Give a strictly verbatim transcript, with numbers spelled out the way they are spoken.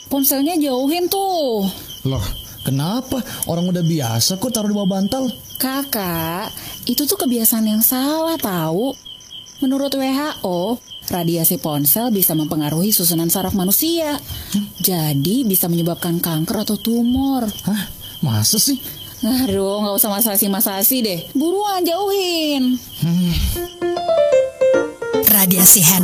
ponselnya jauhin tuh. Loh, kenapa? Orang udah biasa kok taruh di bawah bantal. Kakak, itu tuh kebiasaan yang salah tahu. Menurut W H O, radiasi ponsel bisa mempengaruhi susunan saraf manusia. Hmm? Jadi bisa menyebabkan kanker atau tumor. Hah? Masa sih? Aduh, gak usah masasi-masasi deh. Buruan jauhin. Hmm. Radiasi hand